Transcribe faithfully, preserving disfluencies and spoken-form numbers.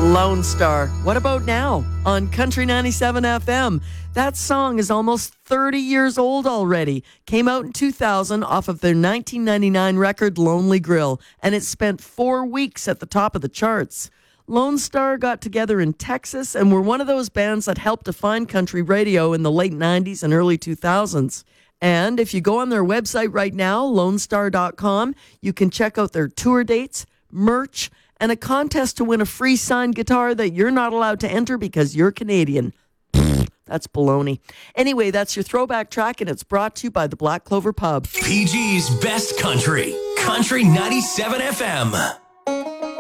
Lone Star. What about now? On Country ninety-seven F M. That song is almost thirty years old already. Came out in two thousand off of their nineteen ninety-nine record Lonely Grill, and it spent four weeks at the top of the charts. Lone Star got together in Texas and were one of those bands that helped define country radio in the late nineties and early two thousands. And if you go on their website right now, lone star dot com, you can check out their tour dates, merch, and a contest to win a free signed guitar that you're not allowed to enter because you're Canadian. That's baloney. Anyway, that's your throwback track, and it's brought to you by the Black Clover Pub. P G's Best Country, Country ninety-seven F M.